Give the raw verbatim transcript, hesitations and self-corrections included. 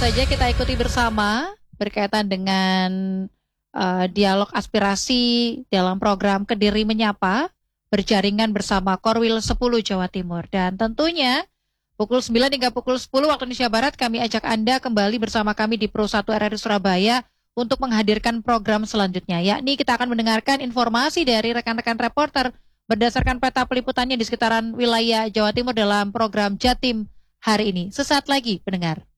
saja kita ikuti bersama berkaitan dengan uh, dialog aspirasi dalam program Kediri Menyapa berjaringan bersama Korwil sepuluh Jawa Timur. Dan tentunya pukul sembilan hingga pukul sepuluh waktu Indonesia Barat kami ajak Anda kembali bersama kami di Pro satu R R I Surabaya untuk menghadirkan program selanjutnya, yakni kita akan mendengarkan informasi dari rekan-rekan reporter berdasarkan peta peliputannya di sekitaran wilayah Jawa Timur dalam program Jatim hari ini. Sesaat lagi pendengar.